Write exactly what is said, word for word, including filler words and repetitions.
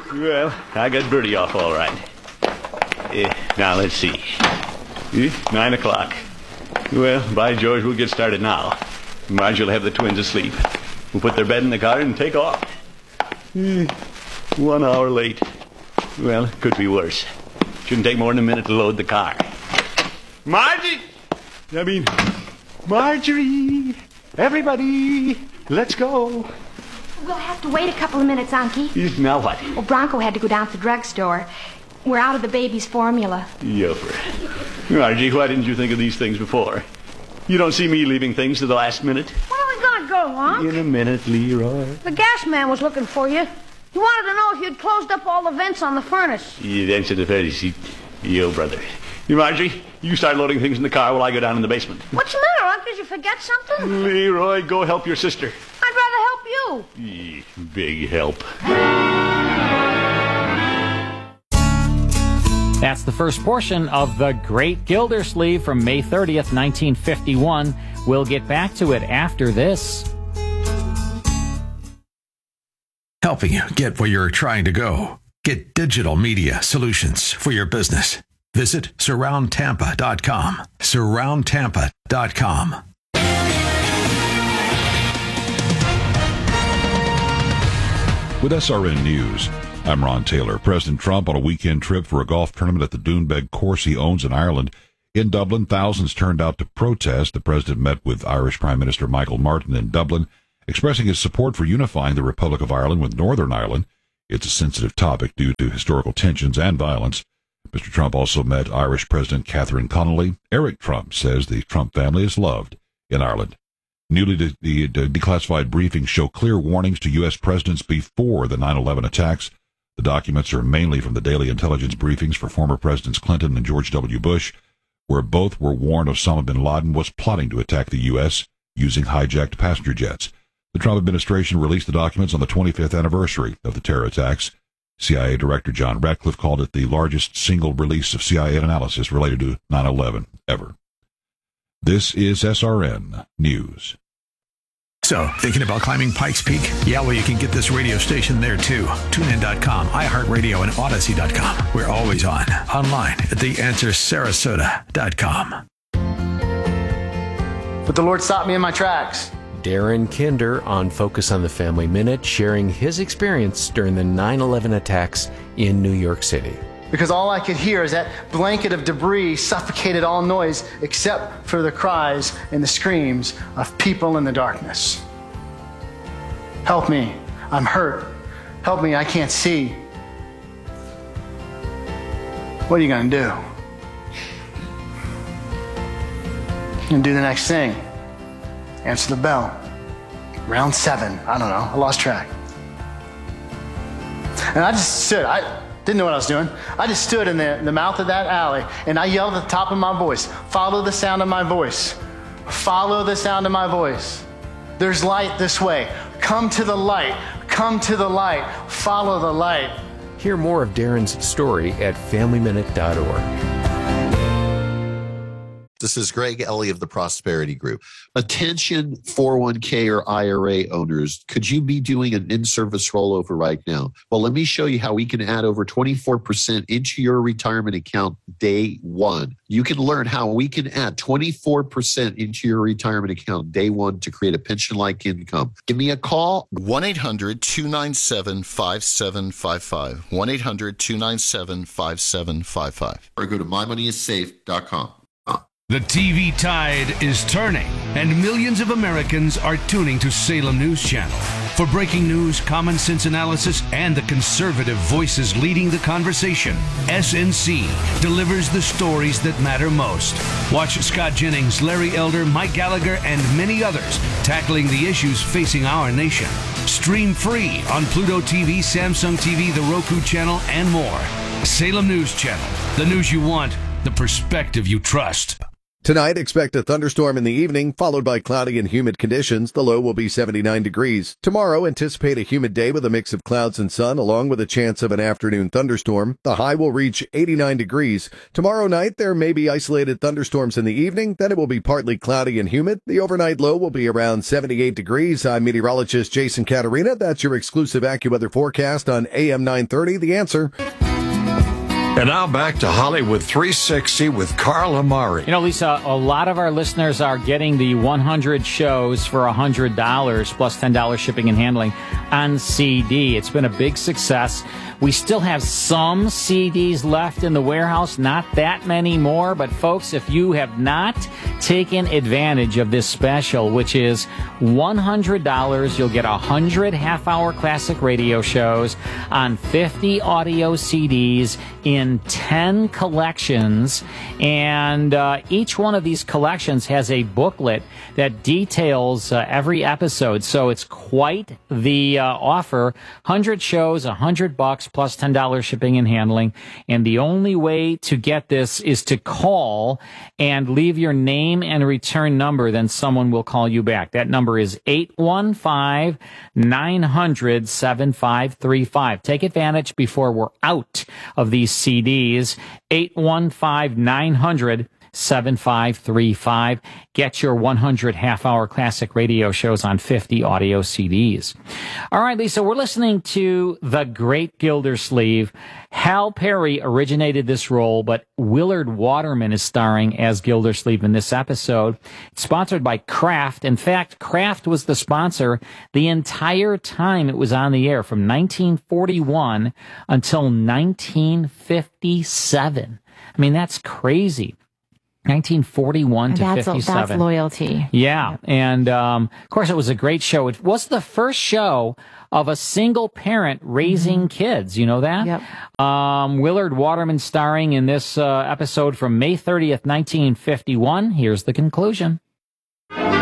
Well, I got Bertie off all right. Uh, now, let's see. Uh, nine o'clock. Well, by George, we'll get started now. Marge will have the twins asleep. We'll put their bed in the car and take off. Uh, one hour late. Well, it could be worse. Shouldn't take more than a minute to load the car. Margie! I mean, Marjorie! Everybody, let's go. We'll have to wait a couple of minutes, Unky. Uh, now what? Well, Bronco had to go down to the drugstore. We're out of the baby's formula. Yopper. Margie, why didn't you think of these things before? You don't see me leaving things to the last minute? Where are we going to go, Unc? In a minute, Leroy. The gas man was looking for you. He wanted to know if you'd closed up all the vents on the furnace. Yeah, vents in the furnace. Yo, brother. Margie, you start loading things in the car while I go down in the basement. What's the matter, Unc? Did you forget something? Leroy, go help your sister. I'd rather help you. Yeah, big help. That's the first portion of The Great Gildersleeve from May thirtieth, nineteen fifty-one. We'll get back to it after this. Helping you get where you're trying to go. Get digital media solutions for your business. Visit surround tampa dot com. surround tampa dot com. With S R N News, I'm Ron Taylor. President Trump on a weekend trip for a golf tournament at the Doonbeg course he owns in Ireland. In Dublin, thousands turned out to protest. The president met with Irish Prime Minister Michael Martin in Dublin, expressing his support for unifying the Republic of Ireland with Northern Ireland. It's a sensitive topic due to historical tensions and violence. Mister Trump also met Irish President Catherine Connolly. Eric Trump says the Trump family is loved in Ireland. Newly de- de- de- declassified briefings show clear warnings to U S presidents before the nine eleven attacks. The documents are mainly from the daily intelligence briefings for former Presidents Clinton and George W. Bush, where both were warned Osama bin Laden was plotting to attack the U S using hijacked passenger jets. The Trump administration released the documents on the twenty-fifth anniversary of the terror attacks. C I A Director John Ratcliffe called it the largest single release of C I A analysis related to nine eleven ever. This is S R N News. So, thinking about climbing Pikes Peak? Yeah, well, you can get this radio station there, too. tune in dot com, iHeartRadio, and Odyssey dot com. We're always on. Online at the answer sarasota dot com. But the Lord stopped me in my tracks. Darren Kinder on Focus on the Family Minute, sharing his experience during the nine eleven attacks in New York City. Because all I could hear is that blanket of debris suffocated all noise except for the cries and the screams of people in the darkness. Help me, I'm hurt. Help me, I can't see. What are you going to do? You're going to do the next thing. Answer the bell. Round seven, I don't know, I lost track. And I just stood, I didn't know what I was doing. I just stood in the, in the mouth of that alley and I yelled at the top of my voice, follow the sound of my voice. Follow the sound of my voice. There's light this way. Come to the light. Come to the light. Follow the light. Hear more of Darren's story at family minute dot org. This is Greg Ellie of the Prosperity Group. Attention four oh one k or I R A owners, could you be doing an in-service rollover right now? Well, let me show you how we can add over twenty-four percent into your retirement account day one. You can learn how we can add twenty-four percent into your retirement account day one to create a pension-like income. Give me a call. one eight hundred two nine seven five seven five five. one eight hundred two nine seven five seven five five. Or go to my money is safe dot com. The T V tide is turning, and millions of Americans are tuning to Salem News Channel. For breaking news, common sense analysis, and the conservative voices leading the conversation, S N C delivers the stories that matter most. Watch Scott Jennings, Larry Elder, Mike Gallagher, and many others tackling the issues facing our nation. Stream free on Pluto T V, Samsung T V, the Roku channel, and more. Salem News Channel, the news you want, the perspective you trust. Tonight, expect a thunderstorm in the evening, followed by cloudy and humid conditions. The low will be seventy-nine degrees. Tomorrow, anticipate a humid day with a mix of clouds and sun, along with a chance of an afternoon thunderstorm. The high will reach eighty-nine degrees. Tomorrow night, there may be isolated thunderstorms in the evening. Then it will be partly cloudy and humid. The overnight low will be around seventy-eight degrees. I'm meteorologist Jason Caterina. That's your exclusive AccuWeather forecast on A M nine thirty. The Answer. And now back to Hollywood three sixty with Carl Amari. You know, Lisa, a lot of our listeners are getting the one hundred shows for one hundred dollars plus ten dollars shipping and handling on C D. It's been a big success. We still have some C Ds left in the warehouse, not that many more. But folks, if you have not taken advantage of this special, which is one hundred dollars, you'll get one hundred half-hour classic radio shows on fifty audio C Ds in ten collections. And uh, each one of these collections has a booklet that details uh, every episode. So it's quite the uh, offer. one hundred shows, one hundred bucks plus ten dollars shipping and handling. And the only way to get this is to call and leave your name and return number. Then someone will call you back. That number is eight one five, nine hundred, seven five three five. Take advantage before we're out of these C Ds. eight one five, nine hundred, seven five three five. Get your one hundred half-hour classic radio shows on fifty audio C Ds. All right, Lisa, we're listening to The Great Gildersleeve. Hal Perry originated this role, but Willard Waterman is starring as Gildersleeve in this episode. It's sponsored by Kraft. In fact, Kraft was the sponsor the entire time it was on the air, from nineteen forty-one until nineteen fifty-seven. I mean, that's crazy. nineteen forty-one to that's, fifty-seven. That's loyalty. Yeah. Yep. And, um, of course, it was a great show. It was the first show of a single parent raising mm-hmm. kids. You know that? Yep. Um, Willard Waterman starring in this uh, episode from May thirtieth, nineteen fifty-one. Here's the conclusion.